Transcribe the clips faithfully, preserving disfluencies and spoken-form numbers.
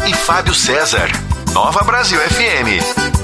e Fábio César. Nova Brasil F M.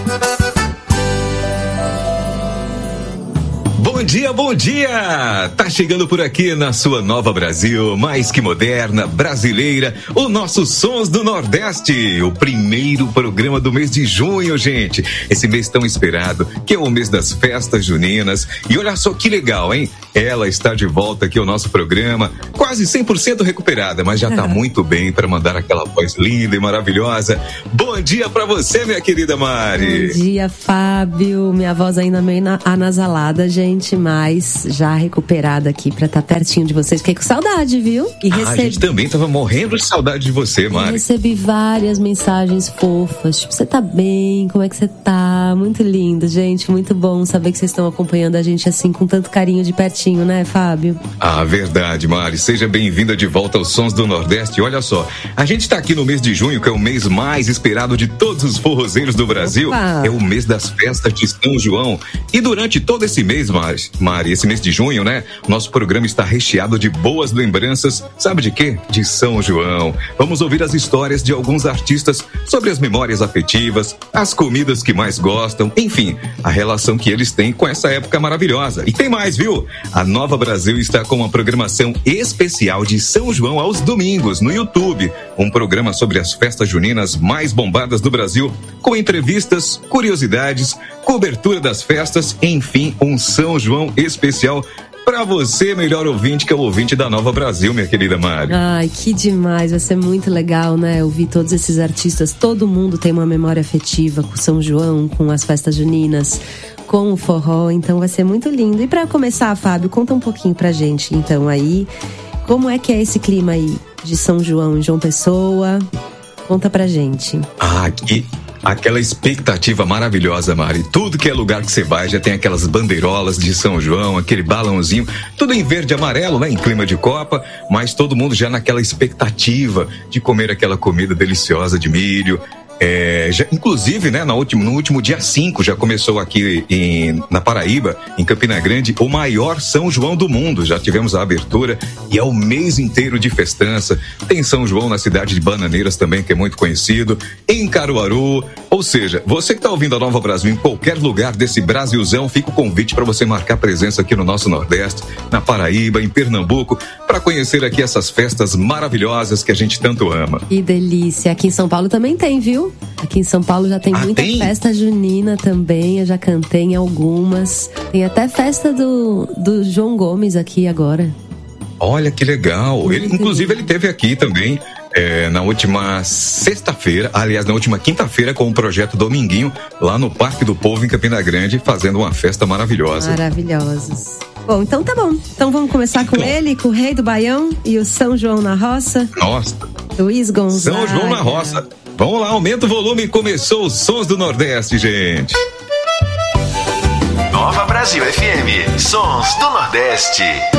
Bom dia, bom dia! Tá chegando por aqui na sua Nova Brasil, mais que moderna, brasileira, o nosso Sons do Nordeste, o primeiro programa do mês de junho, gente. Esse mês tão esperado, que é o mês das festas juninas. E olha só que legal, hein? Ela está de volta aqui ao nosso programa, quase cem por cento recuperada, mas já tá muito bem para mandar aquela voz linda e maravilhosa. Bom dia pra você, minha querida Mari! Bom dia, Fábio. Minha voz ainda meio anasalada, gente, mas já recuperada aqui pra estar pertinho de vocês. Fiquei com saudade, viu? E recebi... ah, a gente também tava morrendo de saudade de você, Mari. Eu recebi várias mensagens fofas, tipo, você tá bem? Como é que você tá? Muito lindo, gente, muito bom saber que vocês estão acompanhando a gente assim, com tanto carinho de pertinho, né, Fábio? Ah, verdade, Mari. Seja bem-vinda de volta aos Sons do Nordeste. Olha só, a gente tá aqui no mês de junho, que é o mês mais esperado de todos os forrozeiros do Brasil. Opa. É o mês das festas de São João. E durante todo esse mês, Mari, Mari, esse mês de junho, né? Nosso programa está recheado de boas lembranças. Sabe de quê? De São João. Vamos ouvir as histórias de alguns artistas sobre as memórias afetivas, as comidas que mais gostam, enfim, a relação que eles têm com essa época maravilhosa. E tem mais, viu? A Nova Brasil está com uma programação especial de São João aos domingos no YouTube. Um programa sobre as festas juninas mais bombadas do Brasil, com entrevistas, curiosidades, cobertura das festas, enfim, um São João especial pra você, melhor ouvinte, que é o ouvinte da Nova Brasil, minha querida Mari. Ai, que demais, vai ser muito legal, né? Ouvir todos esses artistas, todo mundo tem uma memória afetiva com São João, com as festas juninas, com o forró, então vai ser muito lindo. E pra começar, Fábio, conta um pouquinho pra gente, então, aí, como é que é esse clima aí de São João em João Pessoa? Conta pra gente. Ah, que... aquela expectativa maravilhosa, Mari. Tudo que é lugar que você vai já tem aquelas bandeirolas de São João, aquele balãozinho, tudo em verde e amarelo, né? Em clima de Copa, mas todo mundo já naquela expectativa de comer aquela comida deliciosa de milho. É, já, inclusive, né, no último, no último dia cinco já começou aqui em, na Paraíba, em Campina Grande, o maior São João do mundo. Já tivemos a abertura e é o mês inteiro de festança. Tem São João na cidade de Bananeiras também, que é muito conhecido, em Caruaru. Ou seja, você que está ouvindo a Nova Brasil em qualquer lugar desse Brasilzão, fica o convite para você marcar presença aqui no nosso Nordeste, na Paraíba, em Pernambuco, para conhecer aqui essas festas maravilhosas que a gente tanto ama. Que delícia! Aqui em São Paulo também tem, viu? Aqui em São Paulo já tem ah, muita tem? festa junina também, eu já cantei em algumas. Tem até festa do, do João Gomes aqui agora. Olha que legal! Ele, inclusive ele teve aqui também é, na última sexta-feira, aliás, na última quinta-feira, com o projeto Dominguinho, lá no Parque do Povo, em Campina Grande, fazendo uma festa maravilhosa. Maravilhosos. Bom, então tá bom. Então vamos começar com então, ele, com o Rei do Baião e o São João na Roça. Nossa! Luiz Gonzaga. São João na Roça. Vamos lá, aumenta o volume e começou os Sons do Nordeste, gente. Nova Brasil F M, Sons do Nordeste.